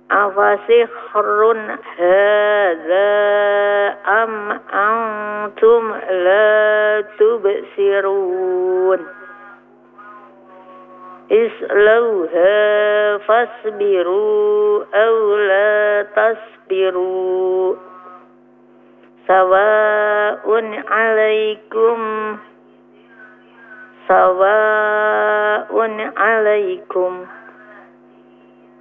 Afasihrun hadza am antum la tubsirun islauha fasbiru aw la tasbiru sawa'un alaikum